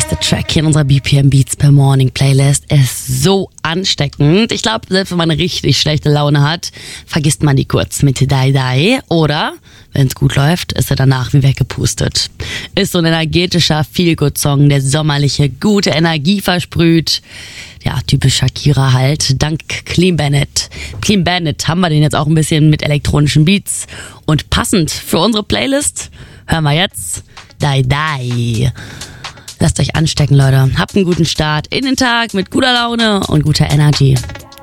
nächste Track hier in unserer BPM Beats per Morning Playlist ist so ansteckend. Ich glaube, selbst wenn man richtig schlechte Laune hat, vergisst man die kurz mit Die Die. Oder, wenn es gut läuft, ist er danach wie weggepustet. Ist so ein energetischer Feel-Good-Song, der sommerliche, gute Energie versprüht. Ja, typisch Shakira halt. Dank Clean Bandit. Clean Bandit haben wir den jetzt auch ein bisschen mit elektronischen Beats. Und passend für unsere Playlist hören wir jetzt Die Die. Lasst euch anstecken, Leute. Habt einen guten Start in den Tag mit guter Laune und guter Energy.